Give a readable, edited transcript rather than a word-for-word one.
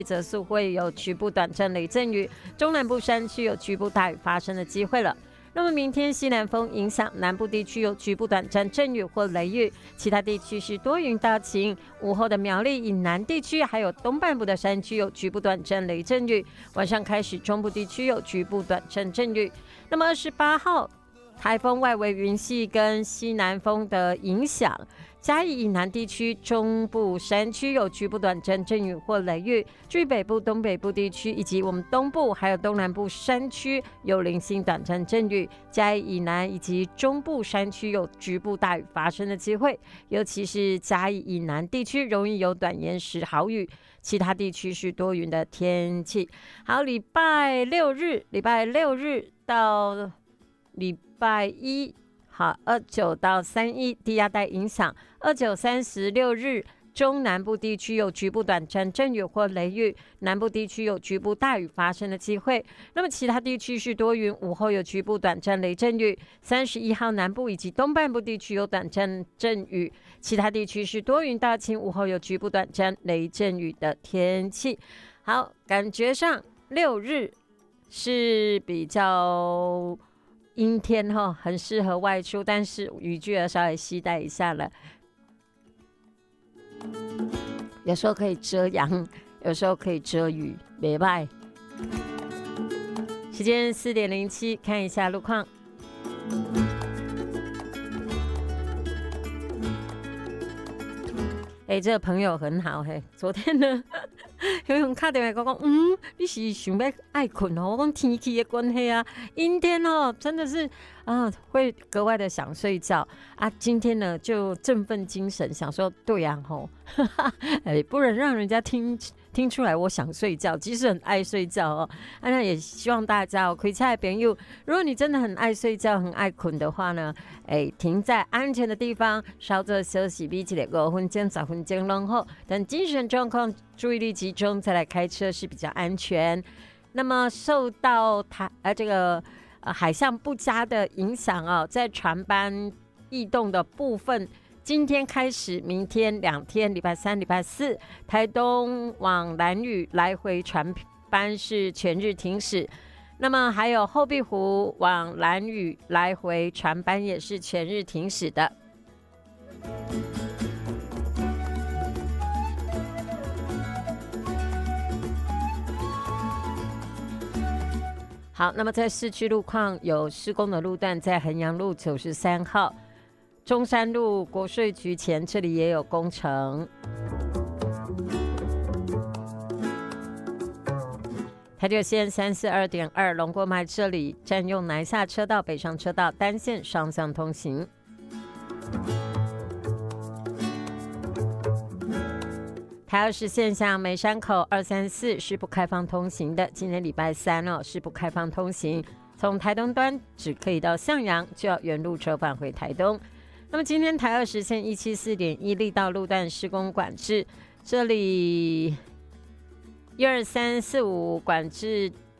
则是会有局部短暂雷阵雨，中南部山区有局部大雨发生的机会了。那么明天西南风影响，南部地区有局部短暂阵雨或雷雨，其他地区是多云到晴。午后的苗栗以南地区还有东半部的山区有局部短暂雷阵雨，晚上开始中部地区有局部短暂阵雨。那么28号台风外围云系跟西南风的影响，嘉义以南地区、中部山区有局部短暂阵雨或雷雨，至于北部、东北部地区以及我们东部还有东南部山区有零星短暂阵雨，嘉义以南以及中部山区有局部大雨发生的机会，尤其是嘉义以南地区容易有短延时豪雨，其他地区是多云的天气。好，礼拜六日到礼拜一，好，29到31低压带影响，29、36日中南部地区有局部短暂阵雨或雷雨，南部地区有局部大雨发生的机会。那么其他地区是多云，午后有局部短暂雷阵雨。31号南部以及东半部地区有短暂阵雨，其他地区是多云到晴，午后有局部短暂雷阵雨的天气。好，感觉上6日是比较阴天哈，很适合外出，但是雨具要稍微携带一下了。有时候可以遮阳，有时候可以遮雨，没坏。时间4点07，看一下路况。这个朋友很好嘿，昨天呢，有人打电话跟我讲，你是想要爱困哦？我讲天气的关系啊，阴天哦，真的是会格外的想睡觉啊。今天呢，就振奋精神，想说对啊吼，不能让人家听出来我想睡觉，即使很爱睡觉哦。那也希望大家开车的朋友，如果你真的很爱睡觉、很爱困的话呢，停在安全的地方，稍作休息，5分钟、10分钟然后等精神状况、注意力集中再来开车是比较安全。那么受到海象不佳的影响哦，在船班异动的部分。今天开始，明天2天，礼拜3、礼拜4，台东往兰屿来回船班是全日停驶。那么还有后壁湖往兰屿来回船班也是全日停驶的。好，那么在市区路况有施工的路段，在衡阳路93号。中山路国税局前，这里也有工程。台九线342.2龙过脉这里占用南下车道、北上车道单线双向通行。台20线向梅山口234是不开放通行的，今天礼拜3哦是不开放通行，从台东端只可以到向阳，就要原路折返回台东。那么今天台20线174.1力道路段施工管制，这里12345管制